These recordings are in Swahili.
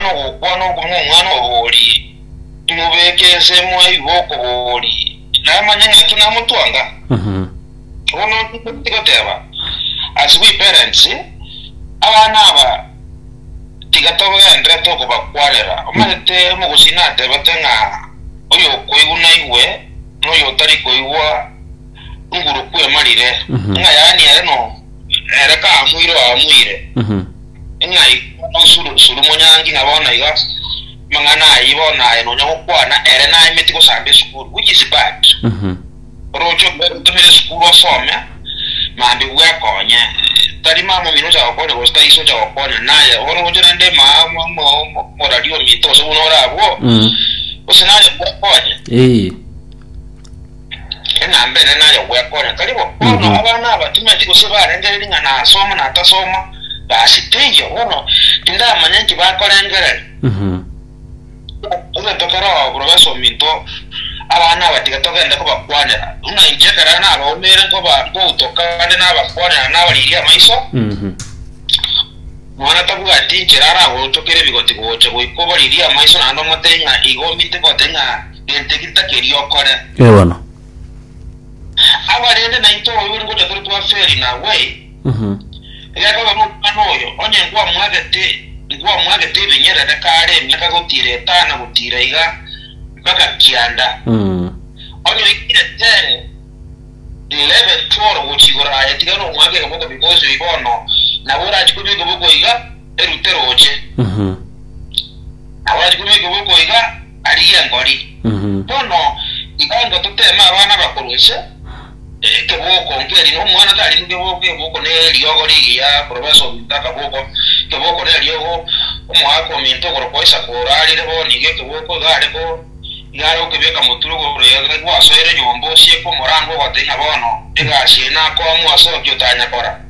kwano ko mwana oboli imubekeze mwe iboko boli na manyanga kina mutwanga ono tikoteba as we parents abana aba tigatoba ndreto ko bakwarera omate mu gusinate batenga oyo koiguna iwe no yo tari koigwa nguru kwe marire nga yani areno ereka amuire ngai suru monyangi ngabona iga mangana ibona eno nyakwana ere na imeti ko sambe school which is bad rojo tumire school osome mambi wekonye tari mama minuta okole ko sta iso cha okone naye oro rojo nde mama mo radio mito so unora bo osinaje okone ena mbene nayo wekonye kalibo ono abana abatimeti ko sebare ndere ngana soma na tasoma basitenje ono tinda manyanki bakolengere uze tokera professor minto abana batigatoka ko bakwanira una injekera na romere ko ba ko tokane na bakwanira na baliria maiso mwana tabuga tinjera abo tokere bigoti goche ko baliria maiso na ndo motenga igomite gotenga entekita kerio kore bueno abarende na into uyu ngo tatoro twa feri na way ega ko banoyo onye ngwa mwagete binyera da kare myaka gutire tana gutire iga baka kianda onye ikire 10 11 12 uchigora ayetigano mwage ngo because ibono na bora jikubi ngo iga eruteroje awara jikubi ngo iga ariye ngori bono iganga tutema abana bakorushe keboko ngeri no mwana tali ngebo ne lyogori ya professor bitaka boko keboko ne lyogo omwako minto korokoisa korali lebo nige keboko gare ko yaro kebeka muturugo rega kwaso ere nyombo sieko morango watenga bono ega shina ko mwaso kyotanya kora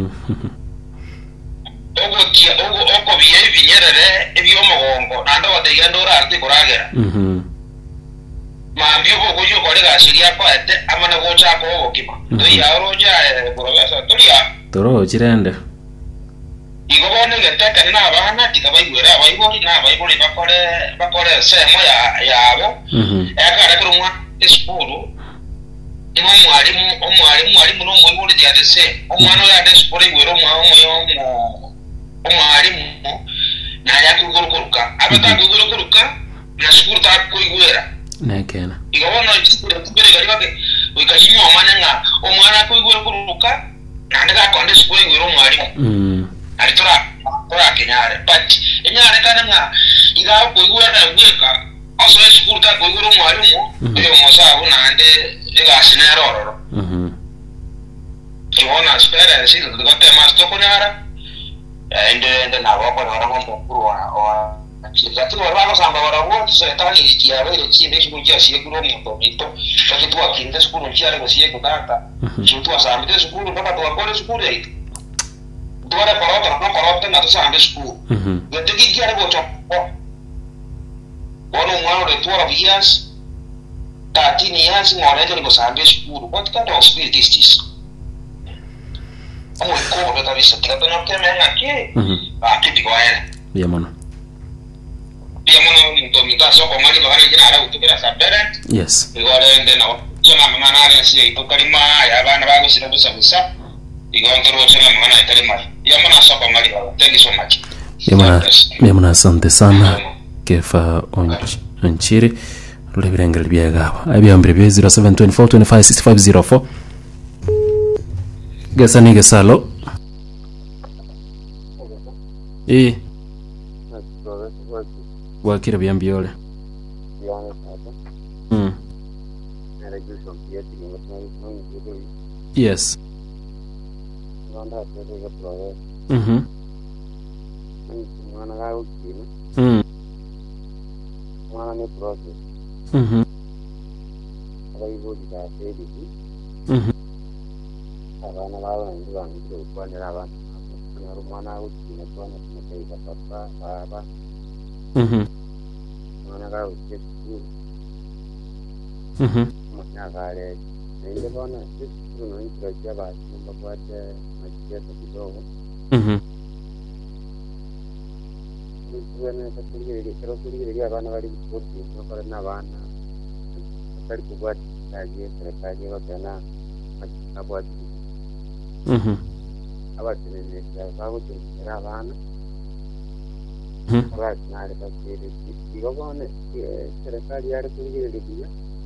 ogo biye binyerere ebyo mogongo nando wateyando rarte koragera mambio ko yo kolega siria ko ate amana go cha ko kipa to ya roja professor tulia toro chirende igobone geteka na abana tikabaigwera abaigori na abaigori bakore semo yabo ekara kurumwa esukuru ino mwalimu no mwigori ya dese omwana ya dese por igwero omwalimu na ya kuguruka abata kuguruka na sukuru ta kuigwera nekena igobona ikure gari bake wikashinyo omanenga omwana kuigwera kuruka nandika konde sukuru igwero mwalimu aritora kenyare but enyare kananga iga kuigwera na wika also sukuru ta kuigwera mwalimu iyo mosa unande ega sineroro ibona spera sisi tukote master kunyara ende na wako na wangu kurwa Zatu warano samba warawo tani ikiawe ile chinde shukujia siye kuro mito kasi tuwa kinde shukuru nchiare kwa siye kutata tuwa sambite shukuru kama tuwa kore shukuru ya ito tuwa korota na tusambe shukuru yate kikiare kwa choko wano mwano de 12 years 13 years mwanete ni kwa sambe shukuru what kind of spirit is this omo iko beta visa tika tono keme ngaki baki kwa ene yamana mito soko mali bagana jina ara utukira sabere yes igore ende na chama mangana ari siye itokarima ya bana bago sira busa igondoro chama mangana itarima yamana soko mali bago thank you so much yamana asante sana kefa onchiri lebirenga libyagaba abyambire bye 0724256504 gesani gesalo wakira byambiole yes kuwena kuligiriria abana bari gukoti bakora n'abana bari kubwati kagiye serikali bakana abwati abatenene bagutekera abana abati nari bakire igobone serikali yari kuligiriria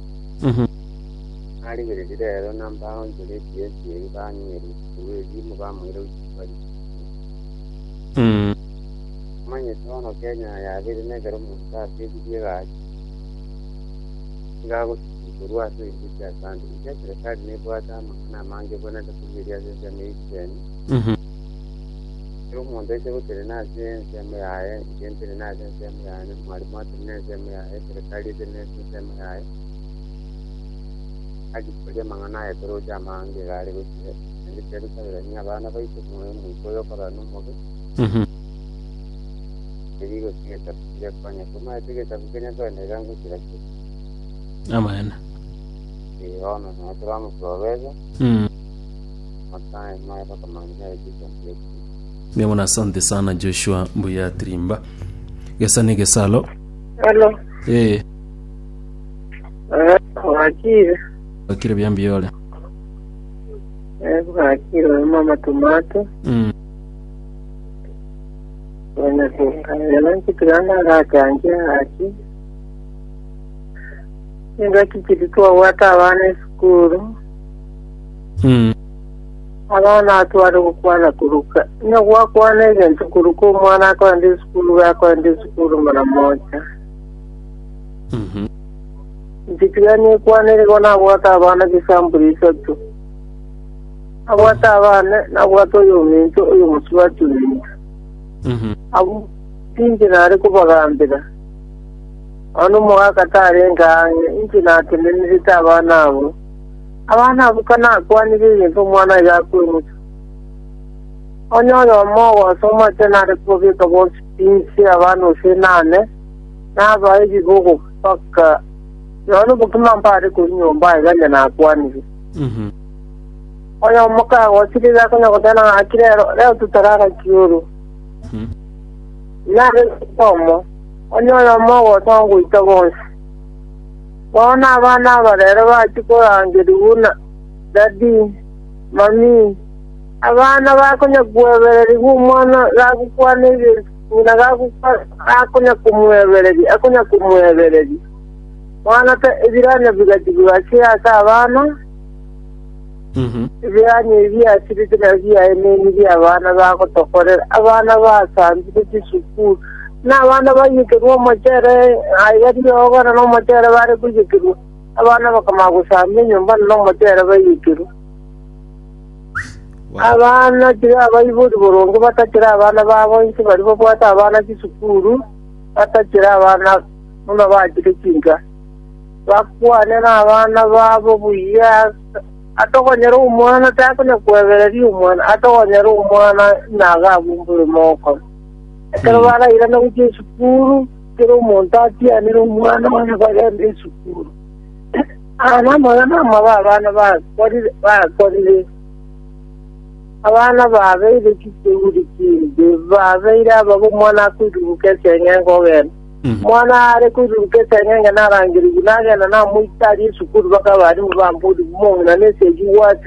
ari gire rero namba onjere tiye banyere kuwezi mubamwira ukibari manye tono Kenya ya biri negero musa tiye gaji ngago kurwa so industry kandi ije serikali ne bwata makana mange bona kuligiria zese meikeni yo monde se gutere na sense yae gente na sense yae ne mwalimu atene sense yae serikali tene sense yae aji kuje mangana ya toro jamange gari gutere ndi tero sabira ni abana baito mu koyo para no mobe digo que está ya España como es que está pequeña todo en el rango que la Amen. y bueno nosotros vamos a verlo hasta en más para mañana y Mimi asante sana Joshua Mbuya Trimba. Gesani gesalo. Hello. Wakire. Wakire byambiole. Wakire mama tomato. Wana kukana kituganda gakanje haki. Nga kikitwa wata abana skuru. Abana atwara kukwana kuruka. Nyakwa kwana egento kuruka umwana akwende skuru akwende skuru mara moja. Ndikirani kwana ego na wata abana kisambulisa tu. Awata abana na wata yominto uyu muswa tulinda. Abu tinjina ari kubagambira anu mwaka tarenga injina tenenita abana abo kana kwanire yento mwana yakuye onyoyo mo soma tena ari kubika bo pinsi abana usenane na bayi gogo paka yano bukuma mpare kunyomba iganya na kwanire oyo moka wasiriza konya kotana akirero leo tutarara kiuru Nare como onyoyo mo tangu itabonse wana abana barera bachikorangiruna dadi mami abana bakonya gwebereri umwana gakukwanire akonya kumwebereri wana ta ibiranya bigatigwachi aka abana ibiranya byasirikira byane by'abana bakotokorera abana basanzwe cy'isukuru n'abana bayikirwa mocere ayari yogana no mocere bari kujikirwa abana bakamagusanga nyumba no mocere bayikirwa abana tira bayiburi borongo batakira abana babo insi bari bo kwata abana cy'isukuru batakira abana muno bagirekinga bakwane n'abana babo buya atokonyera umwana takonya kwebereri umwana atokonyera umwana nagabumbure moko ekero bana ira no kujisukuru kero montati anira umwana wana bagende sukuru ana mwana mabana bakorire abana babeire kikuri kinde babeire abo mwana kuduke senyengo gene mwana ari kuduke senyenga narangiri gunagena na muitari sukuru bakabari mubambudi mona neseji wata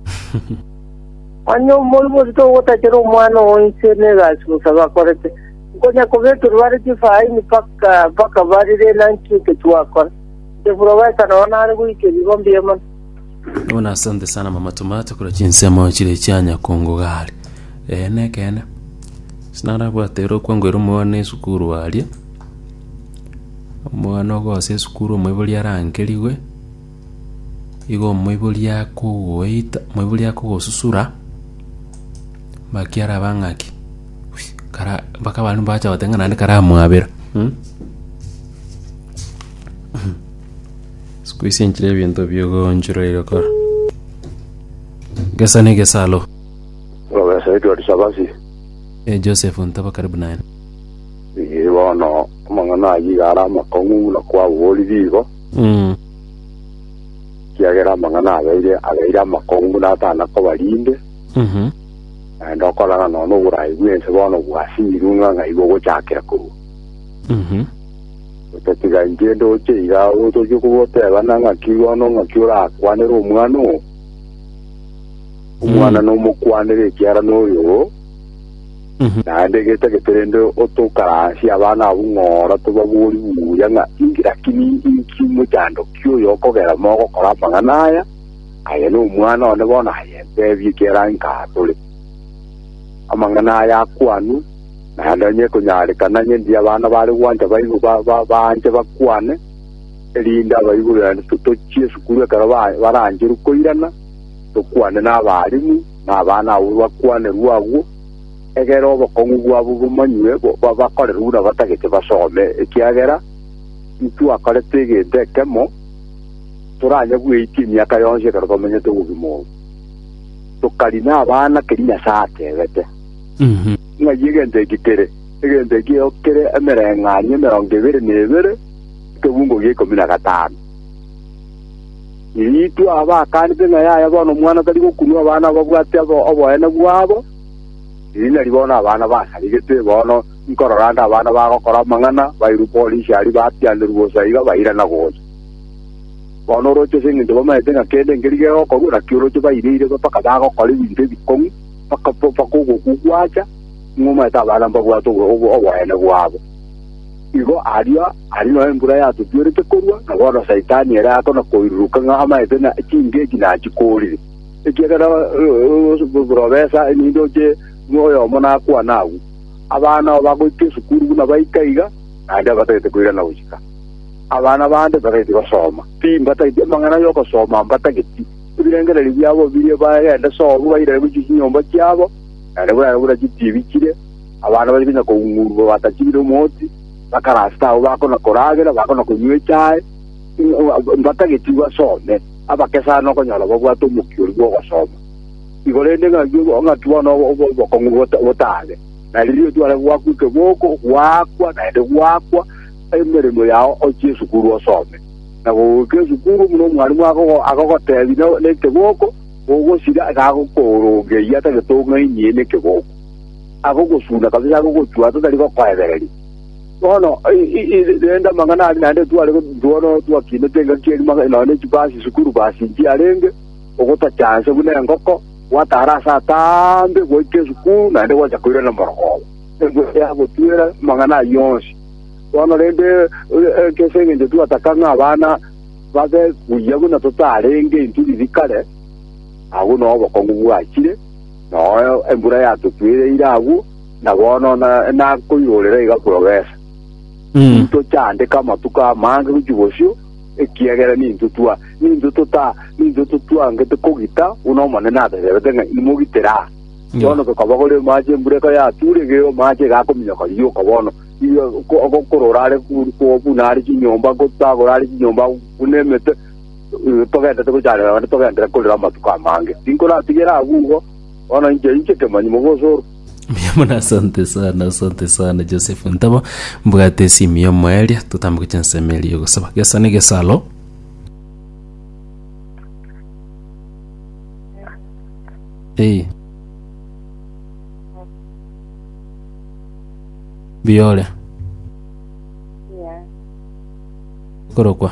anyo molbo to wota chero mwana onse ne gashusa bakorete konya kovetu rwari tifai ni paka barire nanki ketwakora de provesa naona ari kuikeli gombie man. Ona asante sana mama tomato kula chinsema chile cyanya Kongo gali kene sinara bwatero kwangwero mwana sukuru walia mwana gose sukuru mwibuli arangeliwe igo mwibuli yako woita mwibuli yako gosusura bakiara bangaki kara baka bantu bacha batengana ne kara mwabera squeeze nchire bintu byogo njiro kora gasane gesalo Baba saitu alisabasi Joseph ntaba karibu naye Iwono mangana yigara makongu na kwa woli digo kiagera mangana abeira makongu na tana ko balinde ndokorana no no burai bwense bono bwasiru nga igo gochakira ku utatiga ingendo chiga utoje kuboteba nanga kiwono ngakyura kwanira umwana no mukwanire kyara noyo nande gete geterende otokarasi abana abungora tubaburi buyanga ingira kini ikimu cyando kyo yokogera moko korapanga naya aye no umwana one bona aye byikera nkatole amangana ya kwanu nandanye kunyarikana nyendi abana bari wanja bayibu banje bakwane elinda bayibu yani tutochie sukuru karaba barangira ukoirana tukwane n'abarimu n'abana abo bakwane ruago egera obokongu bwabo bumanywe bakorera ura batagete basome ekiagera itu akorete getekemo turanya gwiti myaka yonse karomenye tugubimo tukalina abana kirinya sate bete ngayigende gitere egende giokere emerenganye 22 kebungo gikomina gatano itu abakani benga yaya bono mwana kali gokunwa abana babwate abo ene bwabo ina libona abana basaligete bono nkororanda abana bagokora mangana bairu polisi ali batyandirwo saiga baira na gozo bono rocho singi ndo bamaete na kende ngerige ko gura kyoro cyo bairire bapaka bago kali binde bikongu paka gogo kugwacha ngoma ta abana babwato obo ene bwabo igo alino embura ya tubyerete korwa na bono saitani era akona koiruka ngama etena kinge kina chikori ekigera burobesa nindoje moyo mona kwa nawu abana bagoite sukuru na baikaiga anda batete kuira na uchika abana bande batete basoma timba taite mangana yoko soma batageti birengera libyabo biriye bayenda so bayira mu kinyomba cyabo ande bura gitibikire abana bari binya ko ngurwo batakibiro moti bakarasta ubakona koragera bakona kunywe cyae batageti basome abakesa no konyola bogwato mukyuri bwo basoma igorende ngagibo ngatubona obokongu botale na liliyo twale wakuke boko wakwa na ende wakwa emeremo yao ochi sukuru osome na woke sukuru muno mwalimu akogotebi ne keboko ogosira agakokoroge yata getonga inyene keboko akogosunda kabisa akogochwa totali kokwaedereri bono enda mangana nande twale dono twakine tenga kiri mangana ne chibasi sukuru basi ntiarenge ogota chance bune ngoko watarasa tambe goike sukuru nande wacha kuira na moroko ngo ya gotwera mangana yonsi bono rende kesenge ndu atakanga abana babe kuyago na totarenge intuli dikare ago no bokongu bwakire no embura ya tutwire iragu na bono na kuyorera iga progress to chande kama tuka manga kujibosho ekiagera nindu tutua ngete kogita uno mane nada denga imugitera yono ko kabagole maje mbureka ya turegeo maje gakominya ko yo kabono iyo ko kororare ko bunari kinyomba ko tagorari kinyomba unemete togenda to kujara wana togenda ko rama tuka mange tinkora tigera agugo ona inje kemanyi mogosoro. Miyamona asante sana Joseph Ntabo mbwate simio mwelia tutambukicha nsemeli yogo saba gesa nige salo Biole Korokwa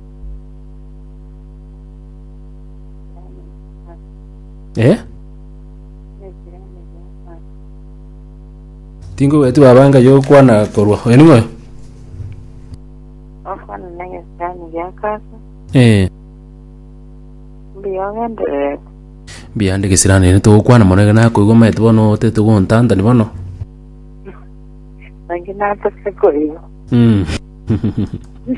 Tingo wetu abanga yo kwana korwa enwe afana nanga sana yakasa biyande kisirane ne to kwana monega na ko goma eto bono te to gontanda ni bono ngina ta se ko